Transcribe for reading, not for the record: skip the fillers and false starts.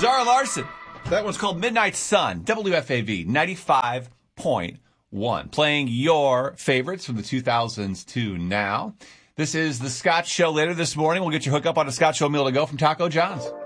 Zara Larson. That one's called Midnight Sun, WFAV 95.1. Playing your favorites from the 2000s to now. This is The Scott Show. Later this morning, we'll get you hooked up on a Scott Show meal to go from Taco John's.